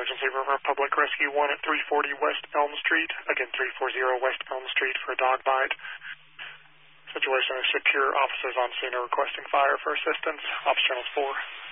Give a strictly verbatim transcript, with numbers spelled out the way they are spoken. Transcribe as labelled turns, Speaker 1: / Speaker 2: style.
Speaker 1: emergency for Public Rescue one at three forty West Elm Street. Again, three forty West Elm Street for a dog bite. Situation is secure. Officers on scene are requesting fire for assistance. Ops Channel four.